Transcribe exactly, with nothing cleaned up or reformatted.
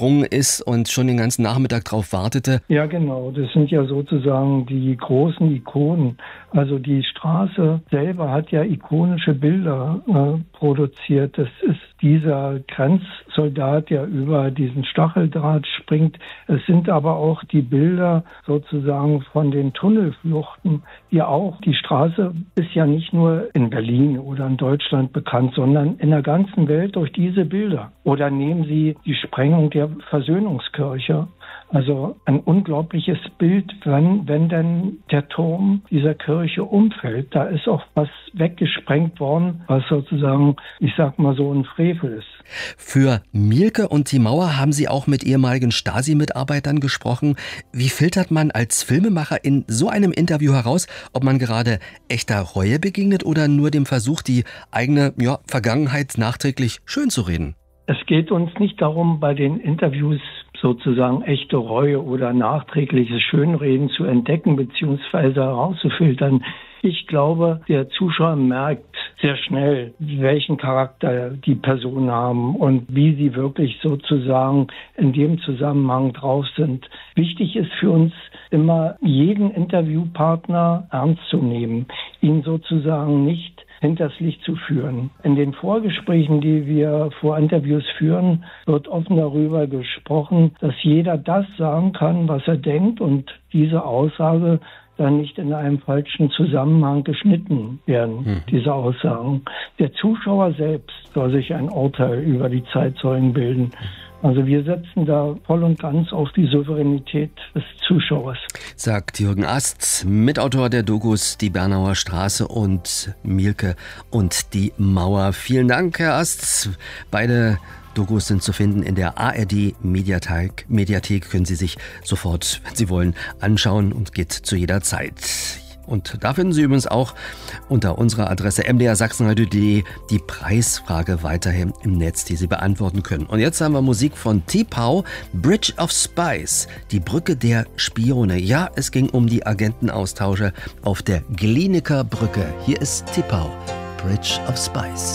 gesprungen ist und schon den ganzen Nachmittag drauf wartete. Ja, genau. Das sind ja sozusagen die großen Ikonen. Also die Straße selber hat ja ikonische Bilder äh, produziert. Das ist dieser Grenzsoldat, der über diesen Stacheldraht springt. Es sind aber auch die Bilder sozusagen von den Tunnelfluchten, die auch, die Straße ist ja nicht nur in Berlin oder in Deutschland bekannt, sondern in der ganzen Welt durch diese Bilder. Oder nehmen Sie die Sprengung der Versöhnungskirche. Also ein unglaubliches Bild, wenn, wenn denn der Turm dieser Kirche umfällt. Da ist auch was weggesprengt worden, was sozusagen, ich sag mal so, ein Frevel ist. Für Mielke und die Mauer haben Sie auch mit ehemaligen Stasi-Mitarbeitern gesprochen. Wie filtert man als Filmemacher in so einem Interview heraus, ob man gerade echter Reue begegnet oder nur dem Versuch, die eigene ja, Vergangenheit nachträglich schön zu reden? Es geht uns nicht darum, bei den Interviews sozusagen echte Reue oder nachträgliches Schönreden zu entdecken bzw. herauszufiltern. Ich glaube, der Zuschauer merkt sehr schnell, welchen Charakter die Personen haben und wie sie wirklich sozusagen in dem Zusammenhang drauf sind. Wichtig ist für uns immer, jeden Interviewpartner ernst zu nehmen, ihn sozusagen nicht hinters Licht zu führen. In den Vorgesprächen, die wir vor Interviews führen, wird offen darüber gesprochen, dass jeder das sagen kann, was er denkt und diese Aussage dann nicht in einem falschen Zusammenhang geschnitten werden, mhm. diese Aussagen. Der Zuschauer selbst soll sich ein Urteil über die Zeitzeugen bilden. Also wir setzen da voll und ganz auf die Souveränität des Zuschauers. Sagt Jürgen Ast, Mitautor der Dokus Die Bernauer Straße und Mielke und die Mauer. Vielen Dank, Herr Ast. Beide Dokus sind zu finden in der A R D Mediathek. Mediathek können Sie sich sofort, wenn Sie wollen, anschauen und geht zu jeder Zeit. Und da finden Sie übrigens auch unter unserer Adresse m d r sachsenradio punkt d e die Preisfrage weiterhin im Netz, die Sie beantworten können. Und jetzt haben wir Musik von T-Pow, Bridge of Spies, die Brücke der Spione. Ja, es ging um die Agentenaustausche auf der Glienicke Brücke. Hier ist T-Pow, Bridge of Spies.